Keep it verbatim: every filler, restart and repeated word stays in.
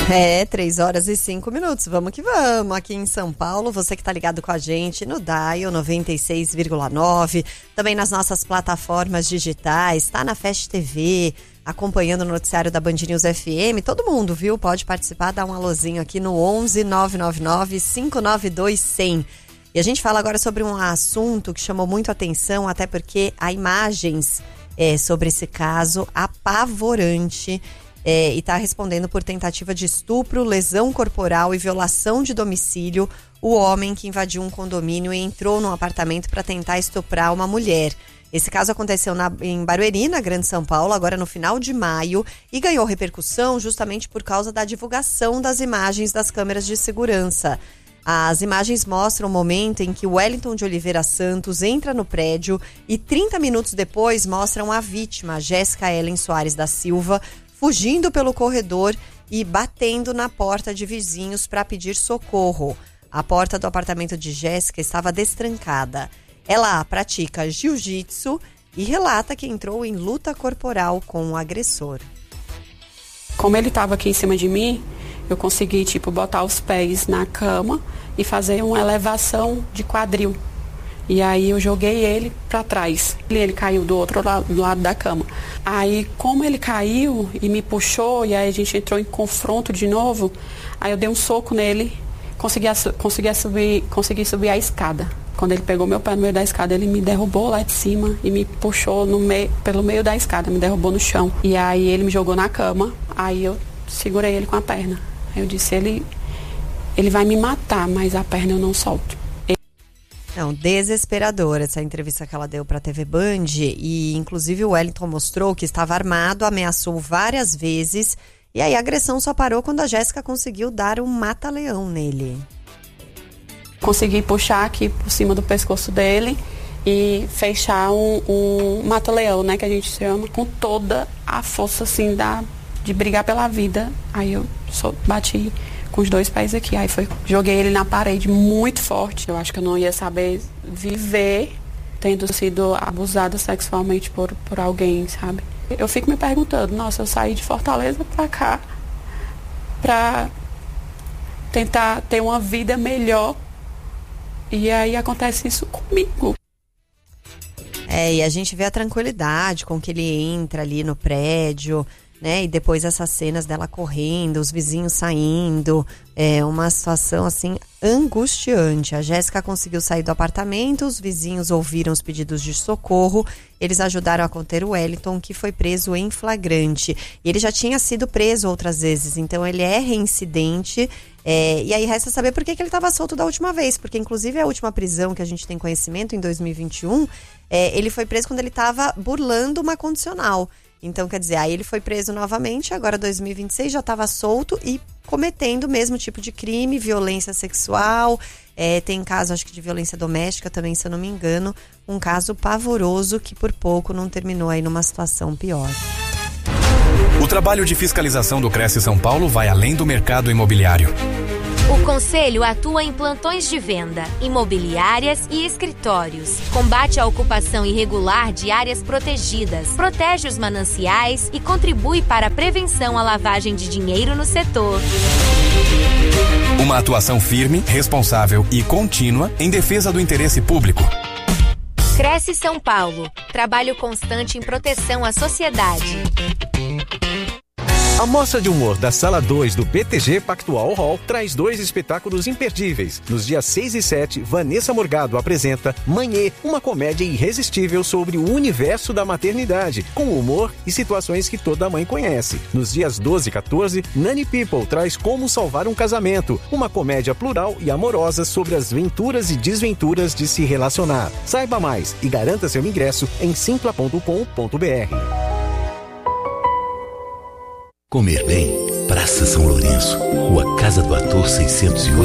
É, três horas e cinco minutos. Vamos que vamos. Aqui em São Paulo, você que tá ligado com a gente no Dial noventa e seis vírgula nove, também nas nossas plataformas digitais, tá na Fast T V, acompanhando o noticiário da Band News F M. Todo mundo, viu? Pode participar, dá um alôzinho aqui no onze nove nove nove cinco nove dois cem. E a gente fala agora sobre um assunto que chamou muito atenção, até porque há imagens é, sobre esse caso apavorante. É, e está respondendo por tentativa de estupro, lesão corporal e violação de domicílio o homem que invadiu um condomínio e entrou num apartamento para tentar estuprar uma mulher. Esse caso aconteceu na, em Barueri, na Grande São Paulo, agora no final de maio, e ganhou repercussão justamente por causa da divulgação das imagens das câmeras de segurança. As imagens mostram o momento em que o Wellington de Oliveira Santos entra no prédio e trinta minutos depois mostram a vítima, Jéssica Ellen Soares da Silva, fugindo pelo corredor e batendo na porta de vizinhos para pedir socorro. A porta do apartamento de Jéssica estava destrancada. Ela pratica jiu-jitsu e relata que entrou em luta corporal com o agressor. Como ele estava aqui em cima de mim, eu consegui tipo botar os pés na cama e fazer uma elevação de quadril. E aí eu joguei ele para trás. Ele caiu do outro lado, do lado da cama. Aí, como ele caiu e me puxou, e aí a gente entrou em confronto de novo, aí eu dei um soco nele, consegui, consegui, subir, consegui subir a escada. Quando ele pegou meu pé no meio da escada, ele me derrubou lá de cima e me puxou no meio, pelo meio da escada, me derrubou no chão. E aí ele me jogou na cama, aí eu segurei ele com a perna. Aí eu disse, ele, ele vai me matar, mas a perna eu não solto. Não, desesperadora essa entrevista que ela deu para a T V Band, e inclusive o Wellington mostrou que estava armado, ameaçou várias vezes, e aí a agressão só parou quando a Jéssica conseguiu dar um mata-leão nele. Consegui puxar aqui por cima do pescoço dele e fechar um, um mata-leão, né, que a gente chama, com toda a força assim da, de brigar pela vida. Aí eu só bati com os dois pés aqui, aí foi, joguei ele na parede muito forte. Eu acho que eu não ia saber viver tendo sido abusada sexualmente por, por alguém, sabe? Eu fico me perguntando, nossa, eu saí de Fortaleza pra cá pra tentar ter uma vida melhor e aí acontece isso comigo. É, e a gente vê a tranquilidade com que ele entra ali no prédio, né? E depois essas cenas dela correndo, os vizinhos saindo, é uma situação assim angustiante. A Jéssica conseguiu sair do apartamento, os vizinhos ouviram os pedidos de socorro, eles ajudaram a conter o Wellington, que foi preso em flagrante. E ele já tinha sido preso outras vezes, então ele é reincidente. É, e aí resta saber por que, que ele estava solto da última vez, porque inclusive a última prisão que a gente tem conhecimento, em dois mil e vinte e um, é, ele foi preso quando ele estava burlando uma condicional. Então, quer dizer, aí ele foi preso novamente, agora dois mil e vinte e seis já estava solto e cometendo o mesmo tipo de crime, violência sexual, é, tem caso acho que de violência doméstica também, se eu não me engano, um caso pavoroso que por pouco não terminou aí numa situação pior. O trabalho de fiscalização do Cresce São Paulo vai além do mercado imobiliário. O Conselho atua em plantões de venda, imobiliárias e escritórios. Combate a ocupação irregular de áreas protegidas, protege os mananciais e contribui para a prevenção à lavagem de dinheiro no setor. Uma atuação firme, responsável e contínua em defesa do interesse público. Cresce São Paulo. Trabalho constante em proteção à sociedade. A Mostra de Humor da Sala dois do B T G Pactual Hall traz dois espetáculos imperdíveis. Nos dias seis e sete, Vanessa Morgado apresenta Manhê, uma comédia irresistível sobre o universo da maternidade, com humor e situações que toda mãe conhece. Nos dias doze e quatorze, Nani People traz Como Salvar um Casamento, uma comédia plural e amorosa sobre as venturas e desventuras de se relacionar. Saiba mais e garanta seu ingresso em simpla ponto com ponto b r. Comer bem, Praça São Lourenço, Rua Casa do Ator seiscentos e oito.